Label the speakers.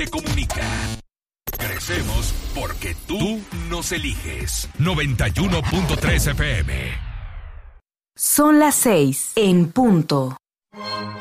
Speaker 1: te comunica. Crecemos porque tú nos eliges. 91.3 FM.
Speaker 2: Son las 6 en punto.